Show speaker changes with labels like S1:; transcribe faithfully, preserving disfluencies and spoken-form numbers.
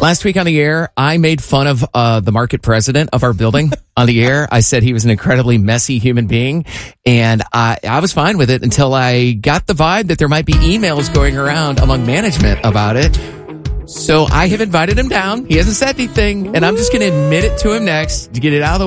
S1: Last week on the air, I made fun of uh, the market president of our building on the air. I said he was an incredibly messy human being, and I, I was fine with it until I got the vibe that there might be emails going around among management about it. So I have invited him down. He hasn't said anything, and I'm just going to admit it to him next to get it out of the